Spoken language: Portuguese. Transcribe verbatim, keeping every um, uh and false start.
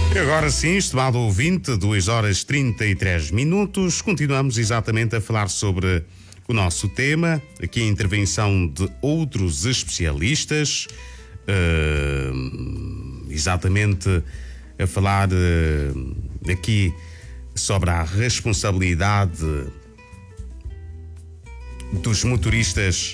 E agora sim, estimado ouvinte, duas horas trinta e três minutos, continuamos exatamente a falar sobre o nosso tema, aqui a intervenção de outros especialistas, uh, exatamente a falar uh, aqui sobre a responsabilidade dos motoristas